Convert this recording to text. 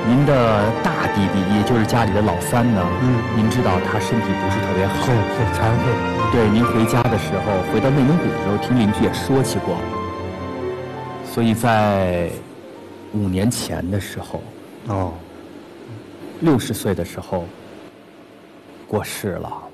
您的大弟弟，也就是家里的老三呢，您知道他身体不是特别好， 是残废。 对，您回家的时候，回到内蒙古的时候，听邻居也说起过，所以在5年前的时候，60岁的时候过世了。